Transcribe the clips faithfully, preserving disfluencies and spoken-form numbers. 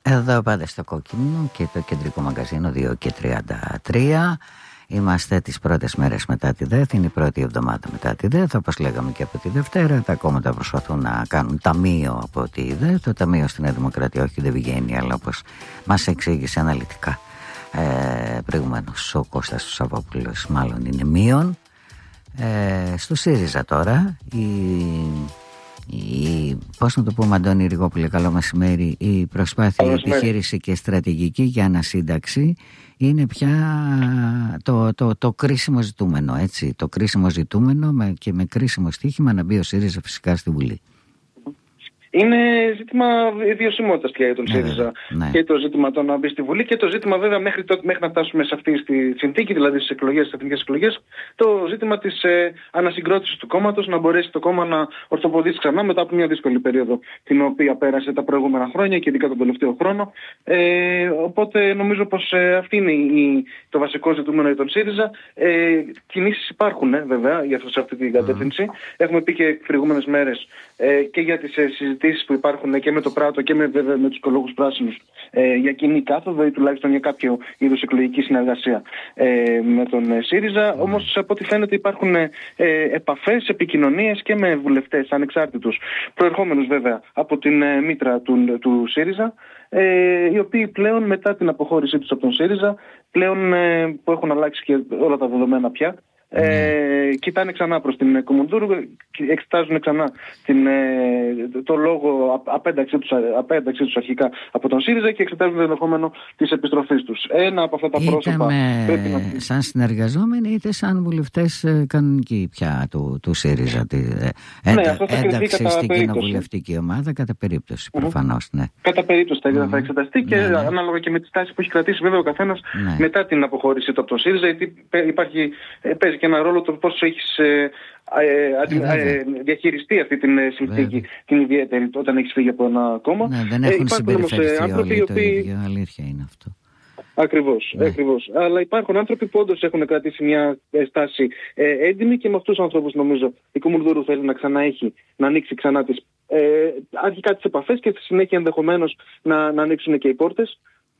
Εδώ πάντα στο Κόκκινο και το κεντρικό μαγκαζίνο δύο και τριάντα τρία. Είμαστε τις πρώτες μέρες μετά τη ΔΕΘ, είναι η πρώτη εβδομάδα μετά τη ΔΕΘ, όπως λέγαμε και από τη Δευτέρα. Τα κόμματα προσπαθούν να κάνουν ταμείο από τη ΔΕΘ. Το ταμείο στην Νέα Δημοκρατία όχι δεν βγαίνει, αλλά όπως μας εξήγησε αναλυτικά ε, προηγουμένως ο Κώστας του Σαββόπουλος, μάλλον είναι μείον. Ε, στο ΣΥΡΙΖΑ τώρα η, η, πώς να το πούμε, Αντώνη Ριγόπουλε, καλό μεσημέρι, η προσπάθεια, η επιχείρηση και στρατηγική για ανασύνταξη είναι πια το, το, το κρίσιμο ζητούμενο, έτσι, το κρίσιμο ζητούμενο με, και με κρίσιμο στοίχημα να μπει ο ΣΥΡΙΖΑ φυσικά στη Βουλή. Είναι ζήτημα βιωσιμότητας πια για τον ΣΥΡΙΖΑ, ναι, και το ζήτημα το να μπει στη Βουλή και το ζήτημα βέβαια μέχρι, το, μέχρι να φτάσουμε σε αυτή τη συνθήκη, δηλαδή στις εκλογές, στις εθνικές εκλογές, το ζήτημα της ε, ανασυγκρότησης του κόμματος, να μπορέσει το κόμμα να ορθοποδήσει ξανά μετά από μια δύσκολη περίοδο την οποία πέρασε τα προηγούμενα χρόνια και ειδικά τον τελευταίο χρόνο. Ε, οπότε νομίζω πως ε, αυτή είναι η, το βασικό ζητούμενο για τον ΣΥΡΙΖΑ. Ε, κινήσεις υπάρχουν ε, βέβαια για σε αυτή την κατεύθυνση. Mm. Έχουμε πει και προηγούμενες μέρες ε, και για τις ε, συζητήσεις που υπάρχουν και με το Πράτο και με, βέβαια, με τους οικολόγους πράσινους ε, για κοινή κάθοδο ή τουλάχιστον για κάποιο είδους εκλογική συνεργασία ε, με τον ε, ΣΥΡΙΖΑ. Mm. Όμως από ό,τι φαίνεται υπάρχουν ε, επαφές, επικοινωνίες και με βουλευτές ανεξάρτητους, προερχόμενους βέβαια από την ε, μήτρα του, του ΣΥΡΙΖΑ, ε, οι οποίοι πλέον μετά την αποχώρησή τους από τον ΣΥΡΙΖΑ, πλέον ε, που έχουν αλλάξει και όλα τα δεδομένα πια, Ε, κοιτάνε ξανά προς την Κουμουνδούρου, εξετάζουν ξανά την, ε, το λόγο απένταξή τους, απένταξή τους αρχικά από τον ΣΥΡΙΖΑ και εξετάζουν το ενδεχόμενο της επιστροφής τους. Ένα από αυτά τα είτε πρόσωπα με, πρέπει να... σαν συνεργαζόμενοι είτε σαν βουλευτές κανονικοί πια του, του ΣΥΡΙΖΑ, τη, ε, ναι, έντα, ένταξη στην κοινοβουλευτική ομάδα κατά περίπτωση, mm-hmm. προφανώς, ναι. Κατά περίπτωση θα, mm-hmm. θα εξεταστεί και ναι, ναι. ανάλογα και με τη στάση που έχει κρατήσει βέβαια ο καθένας ναι. μετά την αποχώρησή του από τον ΣΥΡΙΖΑ, γιατί υπάρχει, παίζει και ένα ρόλο το πώς έχεις ε, ε, ε, διαχειριστεί αυτή την συνθήκη, την ιδιαίτερη, όταν έχεις φύγει από ένα κόμμα. Ναι, δεν έχουν ε, συμπεριφερθεί όλοι το οποίοι... ίδιο, αλήθεια είναι αυτό. Ακριβώς, ναι. ακριβώς. Αλλά υπάρχουν άνθρωποι που όντως έχουν κρατήσει μια στάση ε, έντιμη και με αυτούς τους ανθρώπους νομίζω η Κουμουνδούρου θέλει να ξαναέχει, να ανοίξει ξανά τις ε, αρχικά τις επαφές και στη συνέχεια ενδεχομένως να, να ανοίξουν και οι πόρτες.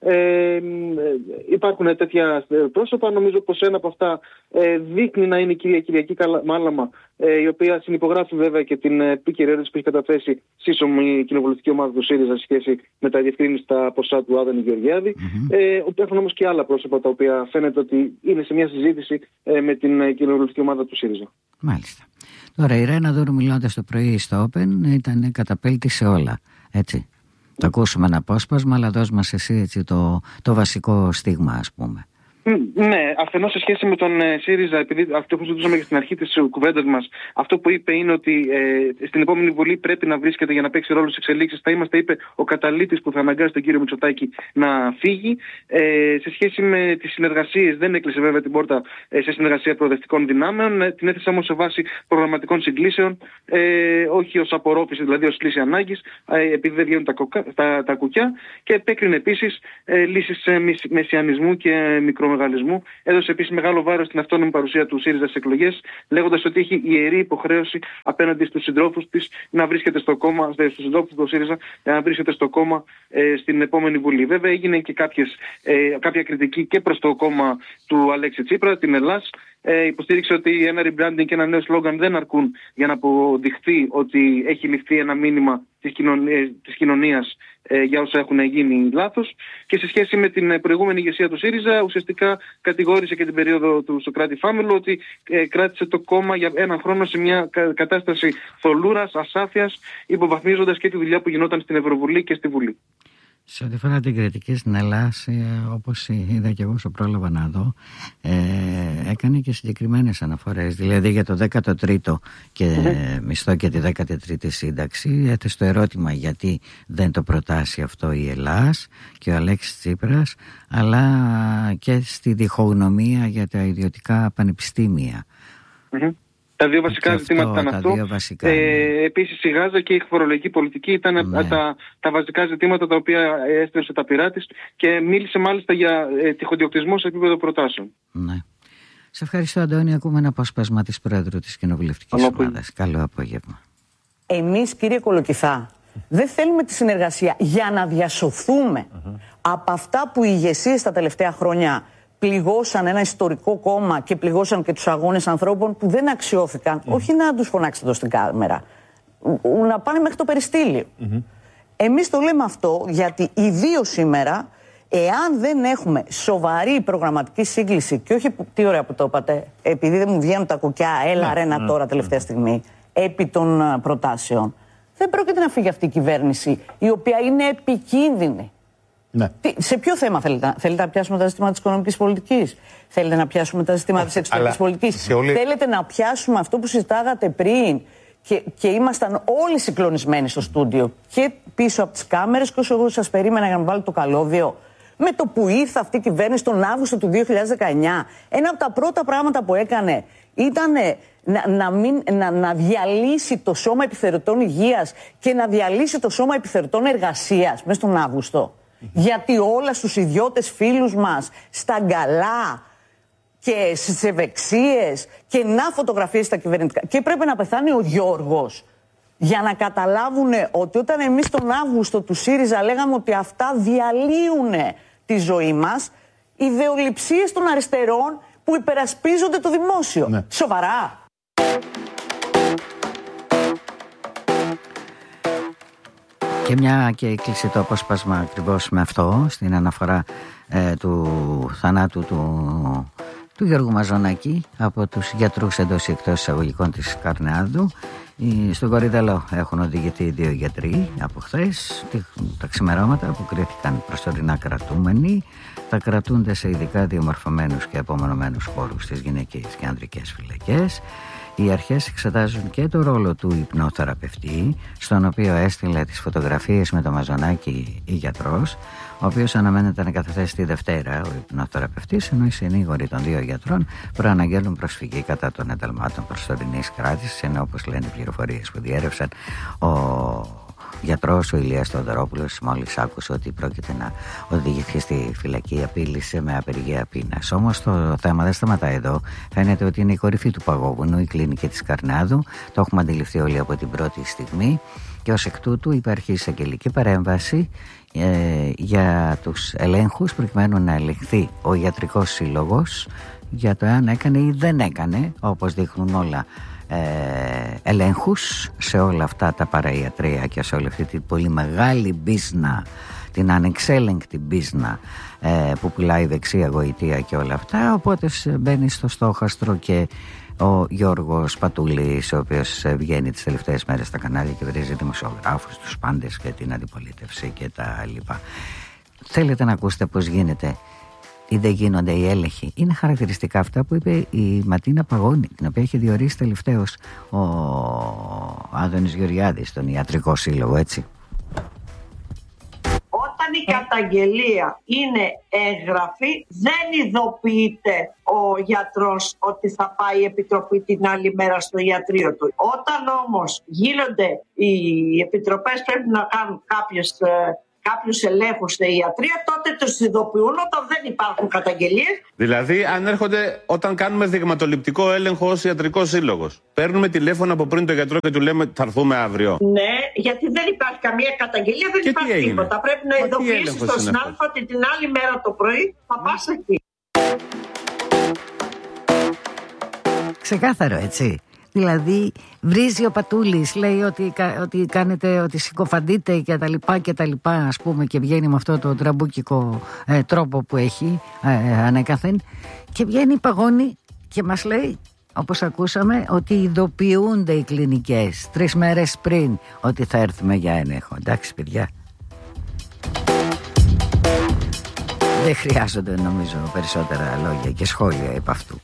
Ε, υπάρχουν τέτοια πρόσωπα. Νομίζω πως ένα από αυτά ε, δείχνει να είναι η κυρία Κυριακή Μάλαμα, ε, η οποία συνυπογράφει βέβαια και την επίκαιρη ερώτηση που έχει καταθέσει σύσσωμη η κοινοβουλευτική ομάδα του ΣΥΡΙΖΑ σε σχέση με τα διευκρίνηστα ποσά του Άδωνη Γεωργιάδη. Mm-hmm. Ε, υπάρχουν όμως και άλλα πρόσωπα τα οποία φαίνεται ότι είναι σε μια συζήτηση ε, με την κοινοβουλευτική ομάδα του ΣΥΡΙΖΑ. Μάλιστα. Τώρα η Ρένα Δούρου, μιλώντας το πρωί στο Open, ήταν καταπέλτη σε όλα, έτσι. Το ακούσουμε ένα απόσπασμα, αλλά δώσ' μας εσύ έτσι, το, το βασικό στίγμα, ας πούμε. Ναι, αφενός σε σχέση με τον ε, ΣΥΡΙΖΑ, επειδή αυτό που ζητούσαμε και στην αρχή της κουβέντας μας, αυτό που είπε είναι ότι ε, στην επόμενη Βουλή πρέπει να βρίσκεται για να παίξει ρόλο στις εξελίξεις. Θα είμαστε, είπε, ο καταλύτης που θα αναγκάσει τον κύριο Μητσοτάκη να φύγει. Ε, σε σχέση με τις συνεργασίες, δεν έκλεισε βέβαια την πόρτα ε, σε συνεργασία προοδευτικών δυνάμεων, ε, την έθεσε όμως σε βάση προγραμματικών συγκλήσεων, ε, όχι ως απορρόφηση, δηλαδή ως λύση ανάγκης, ε, επειδή δεν βγαίνουν τα, κοκα, τα, τα κουκιά, και επέκρινε επίσης ε, λύσεις ε, μεσιανισμού και μικρομεσαίου. Έδωσε επίσης μεγάλο βάρος στην αυτόνομη παρουσία του ΣΥΡΙΖΑ στις εκλογές, λέγοντας ότι έχει ιερή υποχρέωση απέναντι στους συντρόφους της να βρίσκεται στο κόμμα, στους συντρόφους του ΣΥΡΙΖΑ να βρίσκεται στο κόμμα ε, στην επόμενη Βουλή. Βέβαια, έγινε και κάποιες, ε, κάποια κριτική και προς το κόμμα του Αλέξη Τσίπρα, την Ελλάς. Ε, υποστήριξε ότι ένα rebranding και ένα νέο σλόγγαν δεν αρκούν για να αποδειχθεί ότι έχει ληφθεί ένα μήνυμα της, κοινωνίας, της κοινωνίας ε, για όσα έχουν γίνει λάθος. Και σε σχέση με την προηγούμενη ηγεσία του ΣΥΡΙΖΑ, ουσιαστικά κατηγόρησε και την περίοδο του Σωκράτη Φάμελου ότι ε, κράτησε το κόμμα για έναν χρόνο σε μια κατάσταση θολούρας, ασάφειας, υποβαθμίζοντας και τη δουλειά που γινόταν στην Ευρωβουλή και στη Βουλή. Σε ό,τι φορά την κριτική στην Ελλάδα, όπως είδα και εγώ στο πρόλαβα να δω, ε, έκανε και συγκεκριμένες αναφορές. Δηλαδή για το δέκατο τρίτο και mm-hmm. μισθό και τη δέκατη τρίτη σύνταξη, έθεσε το ερώτημα γιατί δεν το προτάσει αυτό η Ελλάς και ο Αλέξης Τσίπρας, αλλά και στη διχογνωμία για τα ιδιωτικά πανεπιστήμια. Mm-hmm. Τα δύο βασικά αυτό, ζητήματα ήταν αυτό. Βασικά, ε, ναι. Επίσης η Γάζα και η φορολογική πολιτική ήταν ναι. τα, τα βασικά ζητήματα τα οποία έστρεψε τα πειρά της και μίλησε μάλιστα για ε, τυχοδιοκτισμό σε επίπεδο προτάσεων. Ναι. Σε ευχαριστώ, Αντώνη. Ακούμε ένα απόσπασμα της Πρόεδρου της Κοινοβουλευτικής Ομάδας. Καλό απόγευμα. Εμείς, κύριε Κολοκυθά, Δεν θέλουμε τη συνεργασία για να διασωθούμε mm-hmm. από αυτά που οι ηγεσίες τα τελευταία χρόνια πληγώσαν ένα ιστορικό κόμμα και πληγώσαν και τους αγώνες ανθρώπων που δεν αξιώθηκαν. Mm-hmm. Όχι να τους φωνάξετε εδώ στην κάμερα, να πάνε μέχρι το περιστήλιο. Mm-hmm. Εμείς το λέμε αυτό γιατί ιδίως σήμερα, εάν δεν έχουμε σοβαρή προγραμματική σύγκληση, και όχι, τι ωραία που το είπατε, επειδή δεν μου βγαίνουν τα κουκιά, έλα mm-hmm. ρένα τώρα τελευταία στιγμή, επί των προτάσεων, δεν πρόκειται να φύγει αυτή η κυβέρνηση, η οποία είναι επικίνδυνη. Ναι. Τι, σε ποιο θέμα θέλετε, θέλετε να πιάσουμε τα ζητήματα της οικονομικής πολιτικής, θέλετε να πιάσουμε τα ζητήματα της εξωτερικής πολιτικής, όλη... θέλετε να πιάσουμε αυτό που συζητάγατε πριν και, και ήμασταν όλοι συγκλονισμένοι στο στούντιο και πίσω από τις κάμερες, και όσο εγώ σας περίμενα για να βάλω το καλώδιο, με το που ήρθε αυτή η κυβέρνηση τον Αύγουστο του δύο χιλιάδες δεκαεννιά, ένα από τα πρώτα πράγματα που έκανε ήταν να, να, μην, να, να διαλύσει το Σώμα Επιθεωρητών Υγείας και να διαλύσει το Σώμα Επιθεωρητών Εργασίας μέσα στον Αύγουστο. Mm-hmm. Γιατί όλα στους ιδιώτες φίλους μας, στα γκαλά και στις ευεξίες και να φωτογραφίες στα κυβερνητικά. Και πρέπει να πεθάνει ο Γιώργος για να καταλάβουν ότι όταν εμείς τον Αύγουστο του ΣΥΡΙΖΑ λέγαμε ότι αυτά διαλύουν τη ζωή μας, ιδεολειψίες των αριστερών που υπερασπίζονται το δημόσιο. Ναι. Σοβαρά. Και μια και έκλεισε το απόσπασμα ακριβώς με αυτό, στην αναφορά ε, του θανάτου του, του Γιώργου Μαζονάκη από τους γιατρούς εντός ή εκτός εισαγωγικών της Καρνεάδου. Στον Κορυδαλό έχουν οδηγηθεί δύο γιατροί από χθες. Τα ξημερώματα που κρίθηκαν προσωρινά κρατούμενοι θα κρατούνται σε ειδικά διαμορφωμένους και απομονωμένους χώρους στις γυναικείες και ανδρικές φυλακές. Οι αρχές εξετάζουν και το ρόλο του υπνοθεραπευτή, στον οποίο έστειλε τις φωτογραφίες με το Μαζονάκη η γιατρός, ο οποίος αναμένεται να καταθέσει τη Δευτέρα ο υπνοθεραπευτής, ενώ οι συνήγοροι των δύο γιατρών προαναγγέλουν προσφυγή κατά των ενταλμάτων προσωρινής κράτησης, ενώ όπως λένε οι πληροφορίες που διέρευσαν, ο γιατρός ο Ηλίας Θεοδωρόπουλος μόλις άκουσε ότι πρόκειται να οδηγηθεί στη φυλακή, απείλησε με απεργία πείνας. Όμως το θέμα δεν σταματάει εδώ. Φαίνεται ότι είναι η κορυφή του παγόβουνου, η κλίνικη της Καρνάδου. Το έχουμε αντιληφθεί όλοι από την πρώτη στιγμή και ως εκ τούτου υπάρχει εισαγγελική παρέμβαση ε, για τους ελέγχους προκειμένου να ελεγχθεί ο ιατρικός σύλλογος για το εάν έκανε ή δεν έκανε, όπως δείχνουν όλα, Ε, ελέγχους σε όλα αυτά τα παραϊατρία και σε όλη αυτή την πολύ μεγάλη μπίζνα, την ανεξέλεγκτη μπίζνα ε, που πουλάει η δεξιά γοητεία και όλα αυτά. Οπότε μπαίνει στο στόχαστρο και ο Γιώργος Πατούλης, ο οποίος βγαίνει τις τελευταίες μέρες στα κανάλια και βρίζει δημοσιογράφους, τους πάντες και την αντιπολίτευση και τα λοιπά. Θέλετε να ακούσετε πώς γίνεται ή δεν γίνονται οι έλεγχοι? Είναι χαρακτηριστικά αυτά που είπε η Ματίνα Παγώνη, την οποία έχει διορίσει τελευταίως ο Άδωνης Γεωργιάδης, τον Ιατρικό Σύλλογο, έτσι. Όταν η καταγγελία είναι εγγραφή, δεν ειδοποιείται ο γιατρός ότι θα πάει η επιτροπή την άλλη μέρα στο ιατρείο του. Όταν όμως γίνονται οι επιτροπές, πρέπει να κάνουν κάποιες κάποιους ελέγχους στα ιατρεία, τότε τους ειδοποιούν όταν δεν υπάρχουν καταγγελίες. Δηλαδή, αν έρχονται, όταν κάνουμε δειγματοληπτικό έλεγχο ως ιατρικός σύλλογος, παίρνουμε τηλέφωνο από πριν τον γιατρό και του λέμε θα έρθουμε αύριο. Ναι, γιατί δεν υπάρχει καμία καταγγελία, δεν και υπάρχει τίποτα. Πρέπει να ειδοποιήσεις τον συνάδελφο ότι την άλλη μέρα το πρωί θα πας εκεί. Ξεκάθαρο, έτσι. Δηλαδή βρίζει ο Πατούλης, λέει ότι, ότι κάνετε, ότι συκοφαντείτε και τα λοιπά και τα λοιπά, ας πούμε, και βγαίνει με αυτό το τραμπούκικο ε, τρόπο που έχει ε, ανέκαθεν, και βγαίνει η Παγώνη και μας λέει, όπως ακούσαμε, ότι ειδοποιούνται οι κλινικές τρεις μέρες πριν ότι θα έρθουμε για έλεγχο. Εντάξει, παιδιά, δεν χρειάζονται νομίζω περισσότερα λόγια και σχόλια επ' αυτού.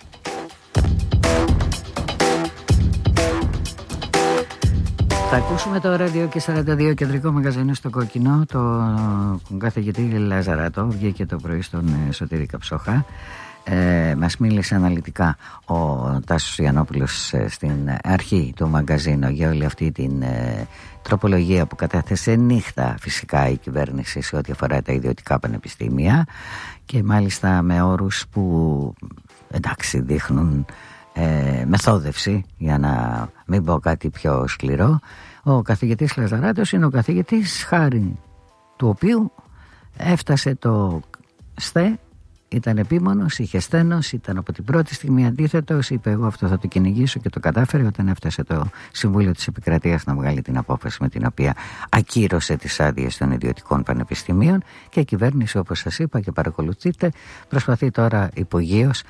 Θα ακούσουμε τώρα δύο και σαράντα δύο, κεντρικό μαγαζίνο στο Κόκκινο. Το καθηγητή Λαζαράτο βγήκε το πρωί στον Σωτήρη Καψόχα. Ε, μας μίλησε αναλυτικά ο Τάσος Γιαννόπουλος ε, στην αρχή του μαγαζίνου για όλη αυτή την ε, τροπολογία που κατέθεσε νύχτα φυσικά η κυβέρνηση σε ό,τι αφορά τα ιδιωτικά πανεπιστήμια, και μάλιστα με όρους που εντάξει δείχνουν ε, μεθόδευση, για να μην πω κάτι πιο σκληρό. Ο καθηγητής Λαζαράτος είναι ο καθηγητής χάρη του οποίου έφτασε το ΣΘΕ, ήταν επίμονος, είχε στένος, ήταν από την πρώτη στιγμή αντίθετος, είπε εγώ αυτό θα το κυνηγήσω και το κατάφερε όταν έφτασε το Συμβούλιο της Επικρατείας να βγάλει την απόφαση με την οποία ακύρωσε τις άδειες των ιδιωτικών πανεπιστημίων, και η κυβέρνηση, όπως σας είπα και παρακολουθείτε, προσπαθεί τώρα υπογείως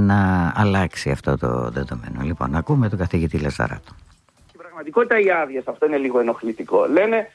να αλλάξει αυτό το δεδομένο. Λοιπόν, ακούμε τον καθηγητή Λαζαράτο. Στην πραγματικότητα οι άδειες, αυτό είναι λίγο ενοχλητικό. Λένε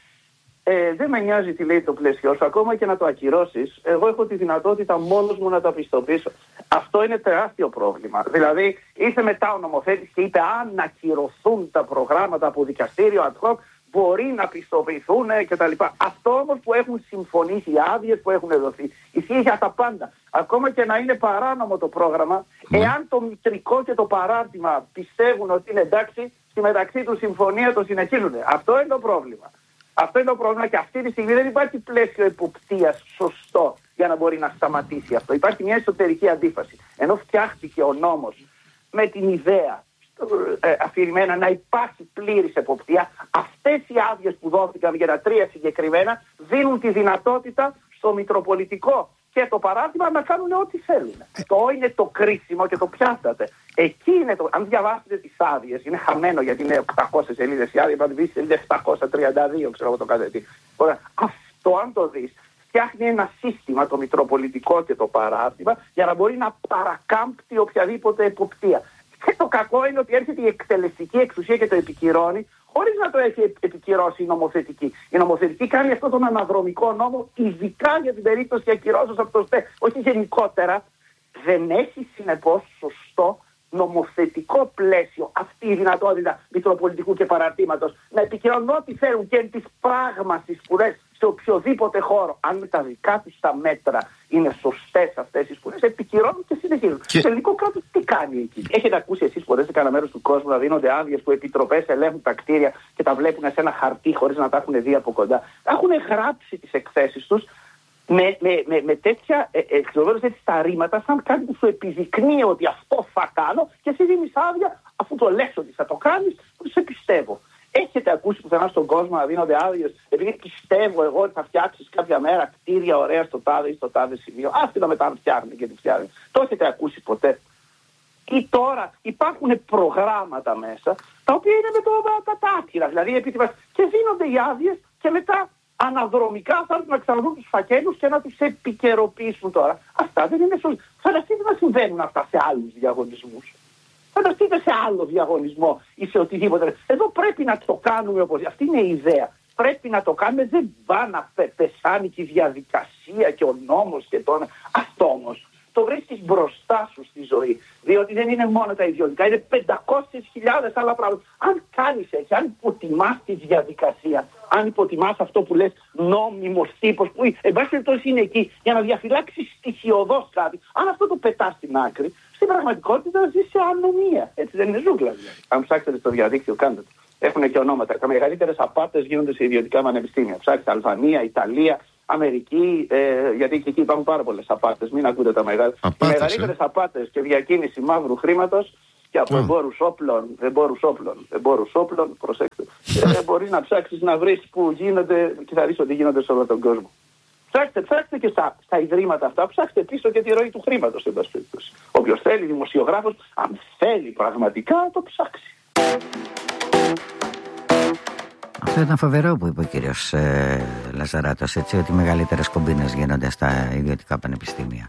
Ε, δεν με νοιάζει τι λέει το πλαίσιο σου, ακόμα και να το ακυρώσεις. Εγώ έχω τη δυνατότητα μόνος μου να το πιστοποιήσω. Αυτό είναι τεράστιο πρόβλημα. Δηλαδή, ήρθε μετά ο νομοθέτης και είπε: αν ακυρωθούν τα προγράμματα από δικαστήριο ad hoc, μπορεί να πιστοποιηθούν κτλ. Αυτό όμως που έχουν συμφωνήσει, οι άδειες που έχουν δοθεί, ισχύει για τα πάντα. Ακόμα και να είναι παράνομο το πρόγραμμα, mm. εάν το μητρικό και το παράρτημα πιστεύουν ότι είναι εντάξει, στη μεταξύ του συμφωνία το συνεχίζουν. Αυτό είναι το πρόβλημα. Αυτό είναι το πρόβλημα, και αυτή τη στιγμή δεν υπάρχει πλαίσιο εποπτείας σωστό για να μπορεί να σταματήσει αυτό. Υπάρχει μια εσωτερική αντίφαση. Ενώ φτιάχτηκε ο νόμος με την ιδέα ε, αφηρημένα να υπάρχει πλήρης εποπτεία, αυτές οι άδειες που δόθηκαν για τα τρία συγκεκριμένα δίνουν τη δυνατότητα στο Μητροπολιτικό και το παράδειγμα να κάνουν ό,τι θέλουν. Το είναι το κρίσιμο και το πιάσατε. Εκεί είναι το. Αν διαβάσετε τις άδειες, είναι χαμένο γιατί είναι οκτακόσιες σελίδες η άδεια, πρέπει να δεις επτακόσια τριάντα δύο, ξέρω εγώ το κάθε τι. Αυτό, αν το δεις, φτιάχνει ένα σύστημα, το Μητροπολιτικό και το παράρτημα, για να μπορεί να παρακάμπτει οποιαδήποτε εποπτεία. Και το κακό είναι ότι έρχεται η εκτελεστική εξουσία και το επικυρώνει, χωρίς να το έχει επικυρώσει η νομοθετική. Η νομοθετική κάνει αυτόν τον αναδρομικό νόμο, ειδικά για την περίπτωση ακυρώσεως από το ΣΤΕ, όχι γενικότερα. Δεν έχει συνεπώς σωστό νομοθετικό πλαίσιο αυτή η δυνατότητα Μητροπολιτικού και παραρτήματος να επικυρώνουν ό,τι θέλουν και τις πράγματι σπουδές σε οποιοδήποτε χώρο. Αν τα δικά τους τα μέτρα είναι σωστές αυτές οι σπουδές, επικυρώνουν και συνεχίζουν. Και... το ελληνικό κράτος τι κάνει εκεί? Έχετε ακούσει εσείς πολλές σε κανένα μέρος του κόσμου να δίνονται άδειες που επιτροπές ελέγχουν τα κτίρια και τα βλέπουν σε ένα χαρτί χωρίς να τα έχουν δει από κοντά? Έχουν γράψει τις εκθέσεις τους με, με, με, με τέτοια εξοδότηση, έτσι τα ρήματα, σαν κάτι που σου επιδεικνύει ότι αυτό θα κάνω, και εσύ δίνεις άδεια αφού το λες ότι θα το κάνεις, που σε πιστεύω. Έχετε ακούσει πουθενά στον κόσμο να δίνονται άδειες επειδή πιστεύω εγώ ότι θα φτιάξεις κάποια μέρα κτίρια ωραία στο τάδε ή στο τάδε σημείο? Άστο μετά να φτιάχνει και τη φτιάχνει. Το έχετε ακούσει ποτέ? Ή τώρα υπάρχουν προγράμματα μέσα τα οποία είναι με το, τα, τα άκυρα, δηλαδή επίτηβας, και δίνονται οι άδειες και μετά αναδρομικά θα έρθουν να ξαναδούν τους φακέλους και να τους επικαιροποιήσουν τώρα. Αυτά δεν είναι σωστά. Φανταστείτε να συμβαίνουν αυτά σε άλλους διαγωνισμούς. Φανταστείτε σε άλλο διαγωνισμό ή σε οτιδήποτε. Εδώ πρέπει να το κάνουμε όπως. Αυτή είναι η ιδέα. Πρέπει να το κάνουμε. Δεν va να πεσάνει και η διαδικασία και ο νόμος και το. Αυτό όμως το βρίσκεις μπροστά σου στη ζωή. Διότι δεν είναι μόνο τα ιδιωτικά, είναι πεντακόσιες χιλιάδες άλλα πράγματα. Αν κάνεις έτσι, αν υποτιμάς τη διαδικασία, αν υποτιμάς αυτό που λες νόμιμος τύπος, που εν πάση περιπτώσει είναι εκεί για να διαφυλάξεις στοιχειωδώς κάτι, αν αυτό το πετάς στην άκρη, στην πραγματικότητα ζεις σε ανομία. Έτσι δεν είναι ζούγκλα? Αν ψάξετε στο διαδίκτυο, κάντε το. Έχουν και ονόματα. Τα μεγαλύτερες απάτες γίνονται σε ιδιωτικά πανεπιστήμια. Ψάξτε Αλβανία, Ιταλία, Αμερική, ε, γιατί και εκεί υπάρχουν πάρα πολλές απάτες. Μην ακούτε τα μεγάλα. Οι μεγαλύτερες ε? απάτες και διακίνηση μαύρου χρήματος και από mm. εμπόρους όπλων, εμπόρους όπλων, εμπόρους όπλων, προσέξτε. ε, μπορείς να ψάξεις να βρεις που γίνονται και θα δεις ότι γίνονται σε όλο τον κόσμο. Ψάξτε, ψάξτε και στα, στα ιδρύματα αυτά, ψάξτε πίσω και τη ροή του χρήματος. Όποιος θέλει, δημοσιογράφος, αν θέλει πραγματικά, το ψάξει. Αυτό ήταν φοβερό που είπε ο κύριος ε, Λαζαράτος, έτσι, ότι οι μεγαλύτερες κομπίνες γίνονται στα ιδιωτικά πανεπιστήμια.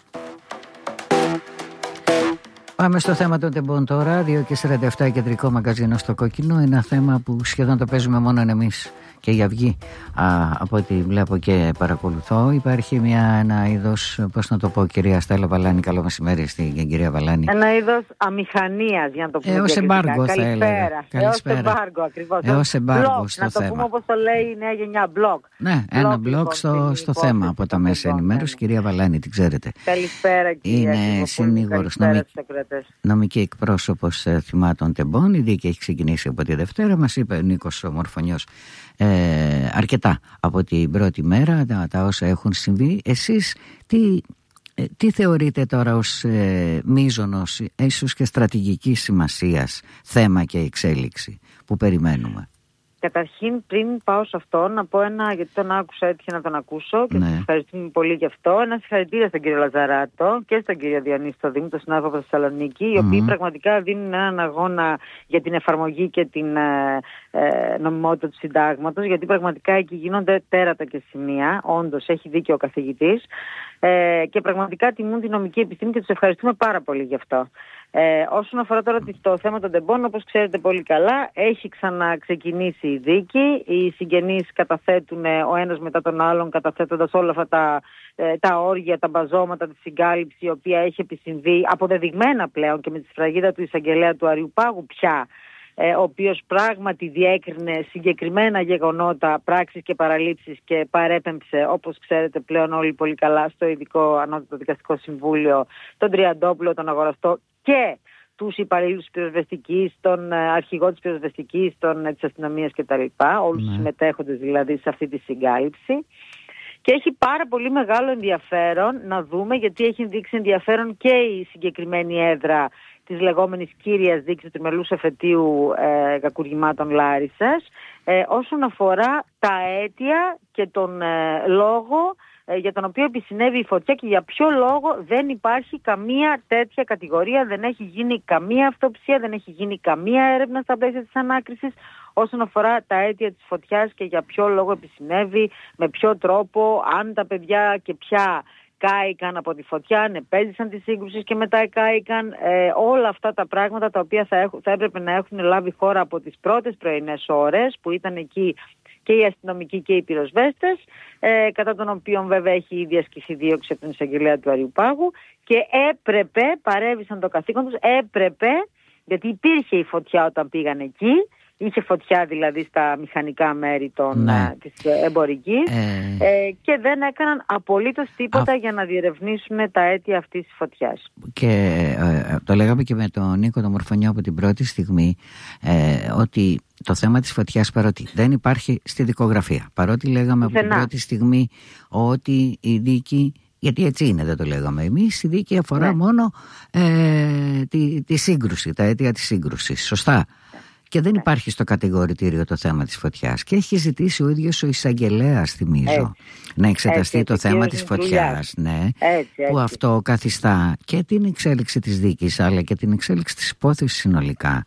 Πάμε στο θέμα των τεμπών τώρα. δύο και σαράντα επτά, κεντρικό μαγκαζίνο στο Κόκκινο. Ένα θέμα που σχεδόν το παίζουμε μόνο εμείς και η Αυγή. Α, από ό,τι βλέπω και παρακολουθώ, υπάρχει μια, ένα είδος, πώς να το πω, κυρία Στέλλα Βαλάνη, καλό μεσημέρι στην κυρία Βαλάνη. Ένα είδος αμηχανίας, για να το πούμε. Έως εμπάργκο, θα έλεγα. Έως εμπάργκο, ακριβώς. Έως εμπάργκο στο θέμα. Να το πούμε όπως το λέει η νέα γενιά, blog. Ναι, ένα blog στο, στο θέμα από τα μέσα ενημέρωση. Κυρία Βαλάνη, την ξέρετε. Καλησπέρα, κυρία. Είναι συνήγορος, νομική εκπρόσωπος θυμάτων τεμπών. Η δίκη έχει ξεκινήσει από τη Δευτέρα. Μας είπε ο Νίκος Μορφωνιός Ε, αρκετά από την πρώτη μέρα τα, τα όσα έχουν συμβεί. Εσείς τι Ε, τι θεωρείτε τώρα ως ε, μείζονος, ίσως και στρατηγικής σημασίας θέμα και εξέλιξη που περιμένουμε? Καταρχήν, πριν πάω σε αυτό, να πω ένα, γιατί τον άκουσα, έτυχε να τον ακούσω και ναι. σας ευχαριστούμε πολύ γι' αυτό. Ένα συγχαρητήρια στον κύριο Λαζαράτο και στον κύριο Διονύση στο Δήμο, τον συνάδελφο από τη Θεσσαλονίκη, οι οποίοι mm. πραγματικά δίνουν έναν αγώνα για την εφαρμογή και την ε, ε, νομιμότητα του συντάγματος, γιατί πραγματικά εκεί γίνονται τέρατα και σημεία. Όντως, έχει δίκιο ο καθηγητής. Ε, και πραγματικά τιμούν τη νομική επιστήμη και τους ευχαριστούμε πάρα πολύ γι' αυτό. Ε, όσον αφορά τώρα το θέμα των τεμπών, όπως ξέρετε πολύ καλά, έχει ξαναξεκινήσει η δίκη. Οι συγγενείς καταθέτουν ο ένας μετά τον άλλον, καταθέτοντας όλα αυτά τα, ε, τα όργια, τα μπαζώματα, τη συγκάλυψη, η οποία έχει επισυμβεί αποδεδειγμένα πλέον και με τη σφραγίδα του εισαγγελέα του Αριουπάγου πια, ο οποίος πράγματι διέκρινε συγκεκριμένα γεγονότα, πράξεις και παραλήψεις και παρέπεμψε, όπως ξέρετε πλέον όλοι πολύ καλά, στο ειδικό ανώτατο δικαστικό συμβούλιο, τον Τριαντόπουλο, τον αγοραστό και τους υπαλλήλους της πυροσβεστικής, τον αρχηγό της πυροσβεστικής, τον, της αστυνομίας κτλ. Όλους τους συμμετέχοντες δηλαδή σε αυτή τη συγκάλυψη. Και έχει πάρα πολύ μεγάλο ενδιαφέρον να δούμε, γιατί έχει δείξει ενδιαφέρον και η συγκεκριμένη έδρα της λεγόμενης κύριας δίκης του τριμελούς εφετείου ε, κακουργημάτων Λάρισσας, ε, όσον αφορά τα αίτια και τον ε, λόγο ε, για τον οποίο επισυνέβη η φωτιά και για ποιο λόγο δεν υπάρχει καμία τέτοια κατηγορία, δεν έχει γίνει καμία αυτοψία, δεν έχει γίνει καμία έρευνα στα πλαίσια της ανάκρισης όσον αφορά τα αίτια της φωτιάς και για ποιο λόγο επισυνέβη, με ποιο τρόπο, αν τα παιδιά και ποια κάηκαν από τη φωτιά, αν επέζησαν τη σύγκρουση και μετά κάηκαν, ε, όλα αυτά τα πράγματα τα οποία θα, έχουν, θα έπρεπε να έχουν λάβει χώρα από τις πρώτες πρωινές ώρες που ήταν εκεί και οι αστυνομικοί και οι πυροσβέστες, ε, κατά των οποίων βέβαια έχει ήδη ασκηθεί δίωξη από τον εισαγγελέα του Αριουπάγου, και έπρεπε, παρέβησαν το καθήκον τους, έπρεπε, γιατί υπήρχε η φωτιά όταν πήγαν εκεί, είχε φωτιά δηλαδή στα μηχανικά μέρη των, ναι. της εμπορικής ε... Ε, και δεν έκαναν απολύτως τίποτα Α... για να διερευνήσουν τα αίτια αυτής της φωτιάς. Και ε, το λέγαμε και με τον Νίκο τον Μορφωνιό από την πρώτη στιγμή, ε, ότι το θέμα της φωτιάς, παρότι δεν υπάρχει στη δικογραφία, παρότι λέγαμε από την πρώτη στιγμή ότι η δίκη, γιατί έτσι είναι, δεν το λέγαμε εμείς, η δίκη αφορά ναι. μόνο ε, τη, τη σύγκρουση, τα αίτια της σύγκρουσης, σωστά? Και δεν υπάρχει στο κατηγορητήριο το θέμα της φωτιάς. Και έχει ζητήσει ο ίδιος ο εισαγγελέας, θυμίζω, έτσι, να εξεταστεί έτσι, το έτσι, θέμα της φωτιάς. Ναι, έτσι, έτσι. Που αυτό καθιστά και την εξέλιξη της δίκης, αλλά και την εξέλιξη της υπόθεσης συνολικά.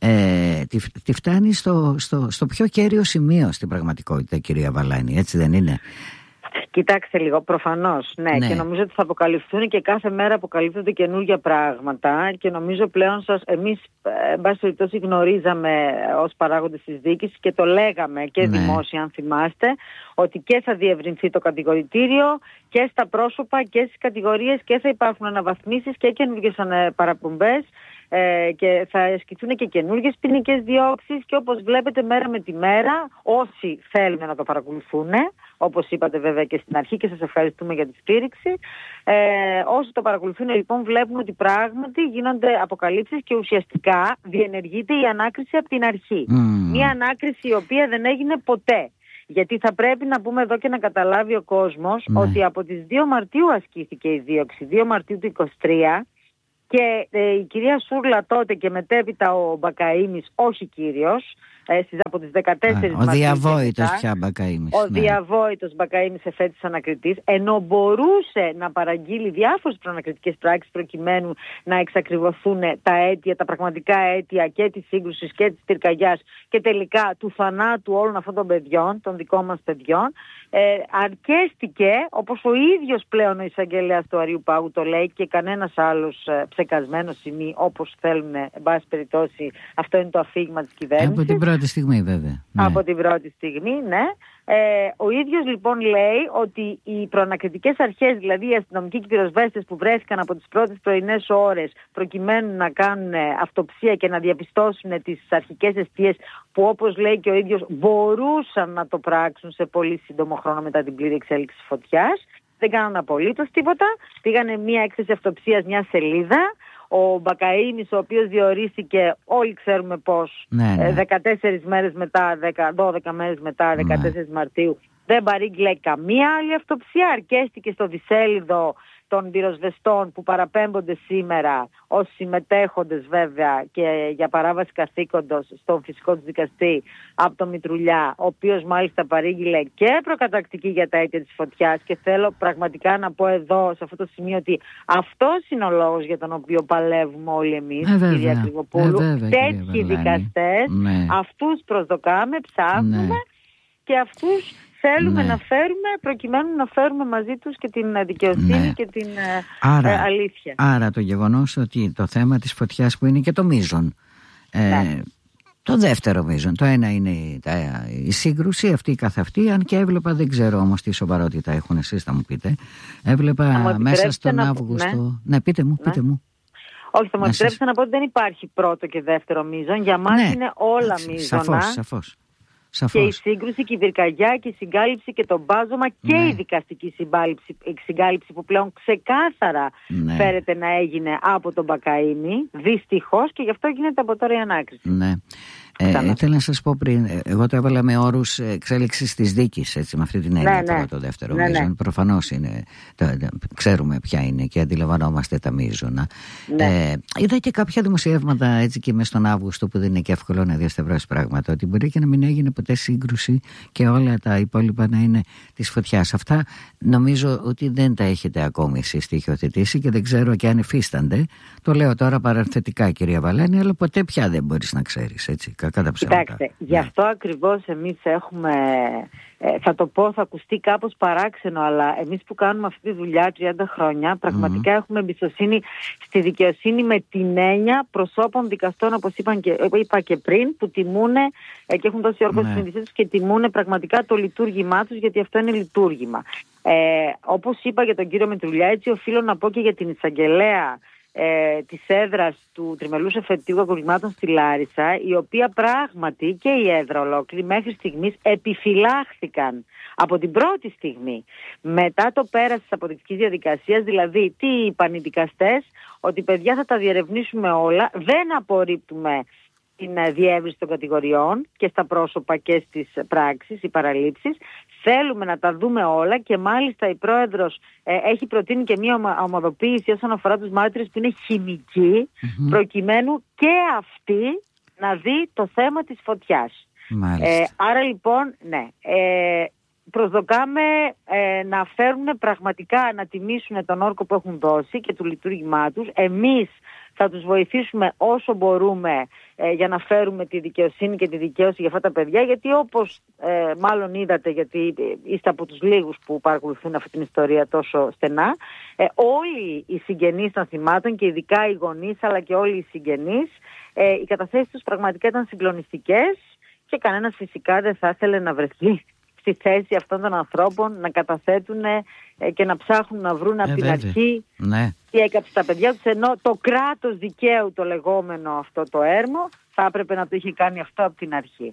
Ε, τη, τη φτάνει στο, στο, στο πιο κέριο σημείο στην πραγματικότητα, κυρία Βαλάνη, έτσι δεν είναι? Κοιτάξτε λίγο, προφανώς, ναι, ναι, και νομίζω ότι θα αποκαλυφθούν και κάθε μέρα αποκαλύπτονται καινούργια πράγματα και νομίζω πλέον σας, εμείς, εν πάση περιπτώσει, γνωρίζαμε ως παράγοντες της δίκης και το λέγαμε και ναι. δημόσια, αν θυμάστε, ότι και θα διευρυνθεί το κατηγορητήριο και στα πρόσωπα και στις κατηγορίες και θα υπάρχουν αναβαθμίσεις και καινούργιες παραπομπές. Ε, και θα ασκηθούν και καινούργιες ποινικές διώξεις και όπως βλέπετε μέρα με τη μέρα όσοι θέλουν να το παρακολουθούν, όπως είπατε βέβαια και στην αρχή και σας ευχαριστούμε για τη στήριξη, ε, όσοι το παρακολουθούν λοιπόν βλέπουν ότι πράγματι γίνονται αποκαλύψεις και ουσιαστικά διενεργείται η ανάκριση από την αρχή. Mm. Μια ανάκριση η οποία δεν έγινε ποτέ. Γιατί θα πρέπει να πούμε εδώ και να καταλάβει ο κόσμος mm. ότι από τις δύο Μαρτίου ασκήθηκε η δίωξη, δύο Μαρτίου του είκοσι τρία, και ε, η κυρία Σούρλα τότε και μετέπειτα ο Μπακαΐμης, όχι κύριος, ε, στις, από τις δεκατέσσερις ο διαβόητος πια Μπακαΐμης. Ο ναι. διαβόητος Μπακαΐμης εφέτης ανακριτής, ενώ μπορούσε να παραγγείλει διάφορες προανακριτικές πράξεις προκειμένου να εξακριβωθούν τα αίτια, τα πραγματικά αίτια και της σύγκρουσης και της πυρκαγιάς και τελικά του θανάτου όλων αυτών των παιδιών, των δικών μας παιδιών. Ε, αρκέστηκε, όπως ο ίδιος πλέον ο εισαγγελέας του Αριουπάγου το λέει και κανένας άλλος ε, ψεκασμένος σημεί, όπως θέλουν, εν πάση περιπτώσει, αυτό είναι το αφήγημα της κυβέρνησης. Από την πρώτη στιγμή βέβαια. Ναι. Από την πρώτη στιγμή, ναι. Ε, ο ίδιος λοιπόν λέει ότι οι προανακριτικές αρχές, δηλαδή οι αστυνομικοί και οι πυροσβέστες που βρέθηκαν από τις πρώτες πρωινές ώρες προκειμένου να κάνουν αυτοψία και να διαπιστώσουν τις αρχικές αιστείες που, όπως λέει και ο ίδιος, μπορούσαν να το πράξουν σε πολύ σύντομο χρόνο μετά την πλήρη εξέλιξη φωτιάς, δεν κάναν απολύτως τίποτα. Πήγανε μια έκθεση αυτοψίας, μια σελίδα. Ο Μπακαΐμης, ο οποίος διορίστηκε, όλοι ξέρουμε πώς, ναι, ναι. δεκατέσσερις μέρες μετά, δώδεκα μέρες μετά, δεκατέσσερις ναι. Μαρτίου, δεν παρήγγειλε καμία άλλη αυτοψία. Αρκέστηκε στο δισέλιδο των πυροσβεστών που παραπέμπονται σήμερα ως συμμετέχοντες βέβαια και για παράβαση καθήκοντος στον φυσικό του δικαστή από τον Μητρουλιά, ο οποίος μάλιστα παρήγγειλε και προκαταρκτική για τα αίτια της φωτιάς, και θέλω πραγματικά να πω εδώ σε αυτό το σημείο ότι αυτός είναι ο λόγος για τον οποίο παλεύουμε όλοι εμείς, ε, κυρία Κρυβοπούλου. ε, Τέτοιοι δικαστές, ναι. αυτούς προσδοκάμε, ψάχνουμε, ναι. και αυτούς θέλουμε ναι. να φέρουμε προκειμένου να φέρουμε μαζί τους και την δικαιοσύνη ναι. και την άρα, ε, αλήθεια. Άρα το γεγονός ότι το θέμα της φωτιάς που είναι και το μείζον, ε, ναι. το δεύτερο μείζον, το ένα είναι η, η σύγκρουση αυτή καθ' αυτή, αν και έβλεπα, δεν ξέρω όμως τι σοβαρότητα έχουν, εσείς θα μου πείτε, έβλεπα μέσα στον να... Αύγουστο, ναι. ναι πείτε μου, πείτε ναι. μου. Όχι, θα μου επιτρέψετε να πω ότι δεν υπάρχει πρώτο και δεύτερο μείζον, για μας ναι. είναι όλα μείζωνα. Σαφώς, σαφώς. Σαφώς. Και η σύγκρουση και η πυρκαγιά και η συγκάλυψη και το μπάζωμα και ναι. η δικαστική συγκάλυψη που πλέον ξεκάθαρα ναι. φέρεται να έγινε από τον Μπακαΐνη, δυστυχώς, και γι' αυτό γίνεται από τώρα η ανάκριση. Ναι. Ε, ήθελα να σας πω πριν, εγώ το έβαλα με όρους εξέλιξης της δίκης, έτσι, με αυτή την έννοια, ναι, ναι. το δεύτερο ναι, μείζον. Ναι. Προφανώς είναι, το, ξέρουμε ποια είναι και αντιλαμβανόμαστε τα μείζωνα. Ναι. Ε, είδα και κάποια δημοσιεύματα έτσι και μες τον Αύγουστο, που δεν είναι και εύκολο να διαστευρώσει πράγματα, ότι μπορεί και να μην έγινε ποτέ σύγκρουση και όλα τα υπόλοιπα να είναι της φωτιάς. Αυτά νομίζω ότι δεν τα έχετε ακόμη εσείς στοιχειοθετήσει και δεν ξέρω και αν υφίστανται. Το λέω τώρα παραθετικά, κυρία Βαλάνη, αλλά ποτέ πια δεν μπορείς να ξέρεις, έτσι. Κοιτάξτε, γι' αυτό ναι. ακριβώς εμείς έχουμε, ε, θα το πω, θα ακουστεί κάπως παράξενο, αλλά εμείς που κάνουμε αυτή τη δουλειά τριάντα χρόνια, πραγματικά mm-hmm. έχουμε εμπιστοσύνη στη δικαιοσύνη με την έννοια προσώπων δικαστών, όπως είπαν και, είπα και πριν, που τιμούν ε, και έχουν δώσει όρκο στις συνειδήσεις τους και τιμούν πραγματικά το λειτουργήμά τους, γιατί αυτό είναι λειτουργήμα. Ε, όπως είπα για τον κύριο Μητρουλιά, έτσι οφείλω να πω και για την εισαγγελέα Ε, της έδρας του Τριμελούς Εφετείου Αγωνισμάτων στη Λάρισα, η οποία πράγματι και η έδρα ολόκληρη μέχρι στιγμής επιφυλάχθηκαν από την πρώτη στιγμή μετά το πέρας της αποδεικτικής διαδικασίας. Δηλαδή, τι είπαν οι δικαστές? Ότι παιδιά θα τα διερευνήσουμε όλα, δεν απορρίπτουμε την διεύρυνση των κατηγοριών και στα πρόσωπα και στις πράξεις, οι παραλήψεις. Θέλουμε να τα δούμε όλα και μάλιστα η πρόεδρος ε, έχει προτείνει και μια ομα, ομαδοποίηση όσον αφορά τους μάρτυρες που είναι χημική, mm-hmm. προκειμένου και αυτή να δει το θέμα της φωτιάς. Ε, άρα λοιπόν, ναι, ε, προσδοκάμε ε, να φέρουν πραγματικά να τιμήσουν τον όρκο που έχουν δώσει και του λειτουργήμά τους. Εμείς θα τους βοηθήσουμε όσο μπορούμε ε, για να φέρουμε τη δικαιοσύνη και τη δικαίωση για αυτά τα παιδιά, γιατί όπως ε, μάλλον είδατε, γιατί είστε από τους λίγους που παρακολουθούν αυτή την ιστορία τόσο στενά, ε, όλοι οι συγγενείς των θυμάτων και ειδικά οι γονείς αλλά και όλοι οι συγγενείς, ε, οι καταθέσεις τους πραγματικά ήταν συγκλονιστικές και κανένας φυσικά δεν θα ήθελε να βρεθεί στη θέση αυτών των ανθρώπων να καταθέτουν ε, και να ψάχνουν να βρουν από ε, την βέβαια. αρχή ναι. τι έκαψε τα παιδιά τους, ενώ το κράτος δικαίου, το λεγόμενο αυτό το έρμο, θα έπρεπε να το είχε κάνει αυτό από την αρχή.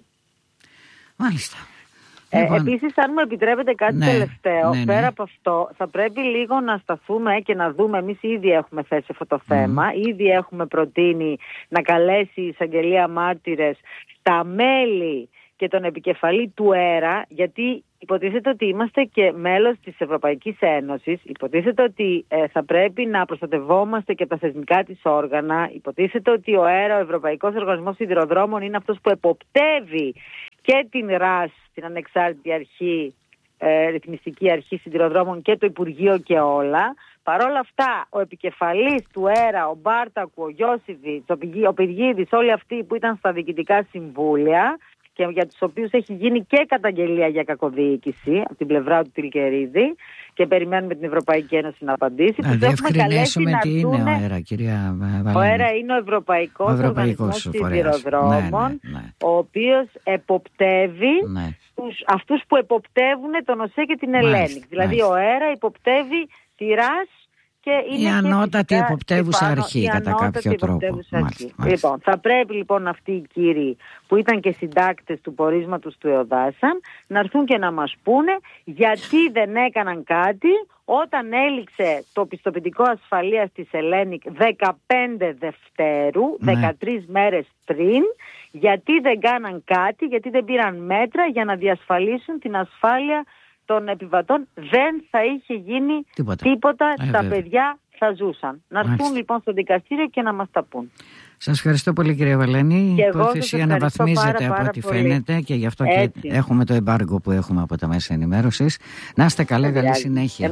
Μάλιστα. Ε, λοιπόν, επίσης, αν μου επιτρέπετε κάτι ναι, τελευταίο, ναι, ναι. πέρα από αυτό, θα πρέπει λίγο να σταθούμε και να δούμε. Εμείς ήδη έχουμε θέσει αυτό το θέμα, mm. ήδη έχουμε προτείνει να καλέσει η εισαγγελία μάρτυρες τα μέλη και τον επικεφαλή του ΕΡΑ, γιατί υποτίθεται ότι είμαστε και μέλος της Ευρωπαϊκής Ένωσης, υποτίθεται ότι ε, θα πρέπει να προστατευόμαστε και τα θεσμικά της όργανα, υποτίθεται ότι ο ΕΡΑ, ο Ευρωπαϊκός Οργανισμός Σιδηροδρόμων, είναι αυτός που εποπτεύει και την ΡΑΣ, την Ανεξάρτητη Αρχή, ε, Ρυθμιστική Αρχή Σιδηροδρόμων, και το Υπουργείο και όλα. Παρ' όλα αυτά, ο επικεφαλής του ΕΡΑ, ο Μπάρτακου, ο Γιώσιβιτς, ο Πηργίδης, όλοι αυτοί που ήταν στα διοικητικά συμβούλια και για τους οποίους έχει γίνει και καταγγελία για κακοδιοίκηση από την πλευρά του Τιλκερίδη και περιμένουμε την Ευρωπαϊκή Ένωση να απαντήσει. Να διευκρινίσουμε τι είναι ο ΕΡΑ, κυρία Βαλάνη. Ο ΕΡΑ είναι ο Ευρωπαϊκός, ο Ευρωπαϊκός Οργανισμός Σιδηροδρόμων, ναι, ναι, ναι. ο οποίος εποπτεύει ναι. τους, αυτούς που εποπτεύουν τον ΟΣΕ και την Ελένη. Δηλαδή μάλιστα. ο ΕΡΑ υποπτεύει τη ΡΑΣ και είναι η ανώτατη και εποπτεύουσα αρχή κατά κάποιο τρόπο. Μάλιστα, μάλιστα. Λοιπόν, θα πρέπει λοιπόν αυτοί οι κύριοι που ήταν και συντάκτες του πορίσματος του ΕΟΔΑΣΑΜ να έρθουν και να μας πούνε γιατί δεν έκαναν κάτι όταν έληξε το πιστοποιητικό ασφαλείας της Ελένικ δεκαπέντε Δευτέρου, ναι. δεκατρείς μέρες πριν, γιατί δεν κάναν κάτι, γιατί δεν πήραν μέτρα για να διασφαλίσουν την ασφάλεια των επιβατών δεν θα είχε γίνει τίποτα, τίποτα ε, τα βέβαια. παιδιά θα ζούσαν. Να έρθουν λοιπόν στο δικαστήριο και να μας τα πούν. Σας ευχαριστώ πολύ, κυρία Βαλένη. Η υπόθεση αναβαθμίζεται πάρα, πάρα από ό,τι πολύ. φαίνεται και γι' αυτό έτσι. Και έχουμε το εμπάργκο που έχουμε από τα μέσα ενημέρωσης. Να είστε καλά, καλή συνέχεια.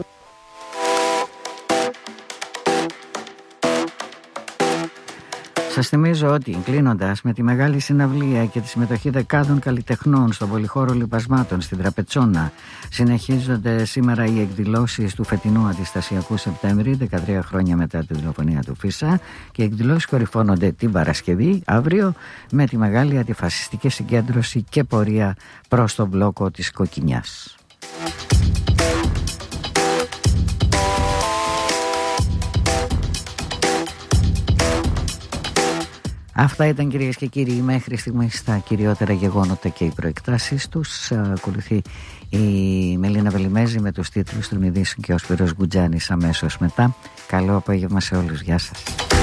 Σας θυμίζω ότι κλείνοντας με τη μεγάλη συναυλία και τη συμμετοχή δεκάδων καλλιτεχνών στον πολυχώρο Λιπασμάτων στην Τραπετσόνα, συνεχίζονται σήμερα οι εκδηλώσεις του φετινού Αντιστασιακού Σεπτέμβρη, δεκατρία χρόνια μετά τη δολοφονία του Φίσα, και οι εκδηλώσεις κορυφώνονται την Παρασκευή, αύριο, με τη μεγάλη αντιφασιστική συγκέντρωση και πορεία προς τον μπλόκο της Κοκκινιάς. Αυτά ήταν, κυρίες και κύριοι, μέχρι στιγμής τα κυριότερα γεγονότα και οι προεκτάσεις τους. Ακολουθεί η Μελίνα Βελιμέζη με τους τίτλους των ειδήσεων και ο Σπύρος Γκουτζάνης αμέσως μετά. Καλό απόγευμα σε όλους. Γεια σας.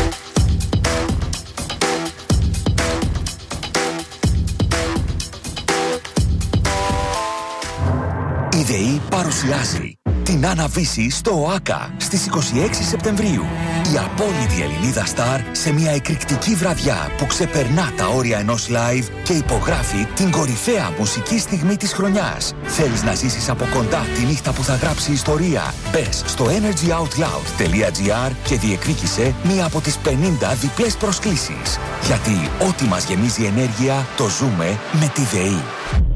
Η ΔΕΗ παρουσιάζει την Άννα-Βύση στο ΟΑΚΑ στις είκοσι έξι Σεπτεμβρίου. Η απόλυτη Ελληνίδα στάρ σε μια εκρηκτική βραδιά που ξεπερνά τα όρια ενός live και υπογράφει την κορυφαία μουσική στιγμή της χρονιάς. Θέλεις να ζήσεις από κοντά τη νύχτα που θα γράψει ιστορία? Μπες στο energyoutloud τελεία gr και διεκδίκησε μία από τις πενήντα διπλές προσκλήσεις. Γιατί ό,τι μας γεμίζει ενέργεια το ζούμε με τη ΔΕΗ.